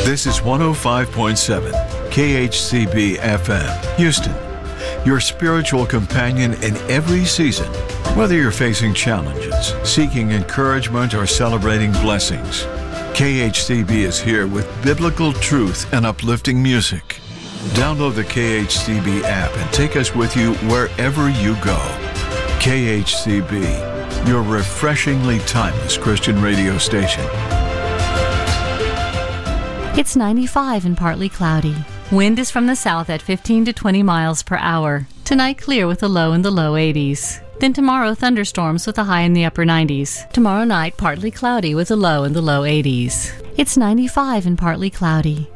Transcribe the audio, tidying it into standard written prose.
This is 105.7 KHCB FM, Houston, your spiritual companion in every season. Whether you're facing challenges, seeking encouragement, or celebrating blessings, KHCB is here with biblical truth and uplifting music. Download the KHCB app and take us with you wherever you go. KHCB, your refreshingly timeless Christian radio station. It's 95 and partly cloudy. Wind is from the south at 15 to 20 miles per hour. Tonight clear with a low in the low 80s. Then tomorrow thunderstorms with a high in the upper 90s. Tomorrow night partly cloudy with a low in the low 80s. It's 95 and partly cloudy.